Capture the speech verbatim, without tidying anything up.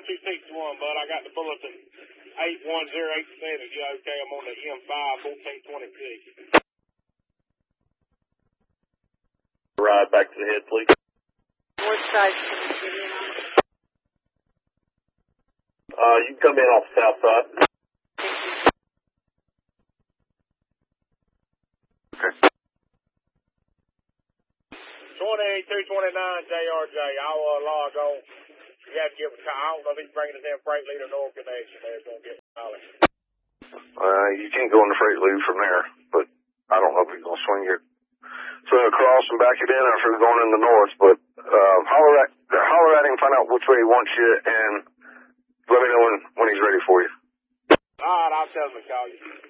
two sixty-one, bud. I got the bulletin eight one zero eight seven. You okay? I'm on the M five, fourteen twenty-six. Ride back to the head, please. What side can you get in on? Uh, you can come in off the south side. Okay. twenty-two twenty-nine J R J. I'll uh, log on. You have to give a call. I don't know if he's bringing us in freight lead or no connection. They're going to get solid. Uh, you can't go in the freight loop from there, but I don't know if he's going to swing it, swing across and back it in, or if he's going in the north. But uh, holler at, holler at him, find out which way he wants you, and let me know when when he's ready for you. All right, I'll tell him to call you.